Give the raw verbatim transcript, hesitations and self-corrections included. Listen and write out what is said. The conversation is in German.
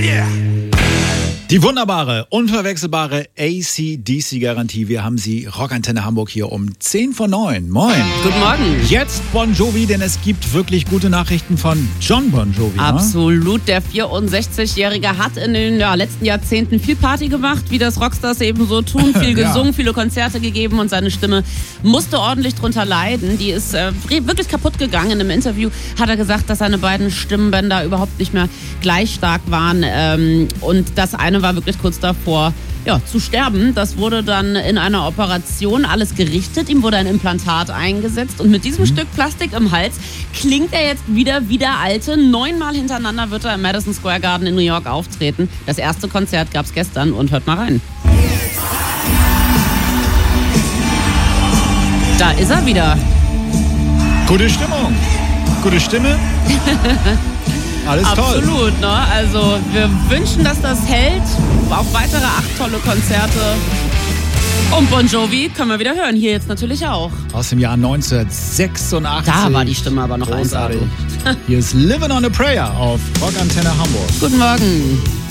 yeah! Die wunderbare, unverwechselbare A C D C-Garantie. Wir haben sie, Rockantenne Hamburg, hier um zehn vor neun. Moin. Guten Morgen. Jetzt Bon Jovi, denn es gibt wirklich gute Nachrichten von John Bon Jovi. Absolut. Ne? Der vierundsechzigjährige hat in den ja, letzten Jahrzehnten viel Party gemacht, wie das Rockstars eben so tun. Viel gesungen, ja. viele Konzerte gegeben und seine Stimme musste ordentlich drunter leiden. Die ist äh, wirklich kaputt gegangen. Im Interview hat er gesagt, dass seine beiden Stimmbänder überhaupt nicht mehr gleich stark waren. Ähm, und das eine war wirklich kurz davor, ja, zu sterben. Das wurde dann in einer Operation alles gerichtet. Ihm wurde ein Implantat eingesetzt und mit diesem mhm. Stück Plastik im Hals klingt er jetzt wieder wie der Alte. Neunmal hintereinander wird er im Madison Square Garden in New York auftreten. Das erste Konzert gab es gestern und hört mal rein. Da ist er wieder. Gute Stimmung, gute Stimme. Alles toll. Absolut, ne? Also wir wünschen, dass das hält. Auch weitere acht tolle Konzerte. Und Bon Jovi können wir wieder hören. Hier jetzt natürlich auch. Aus dem Jahr neunzehnhundertsechsundachtzig. Da war die Stimme aber noch großartig. Hier ist Living on a Prayer auf Rockantenne Hamburg. Guten Morgen.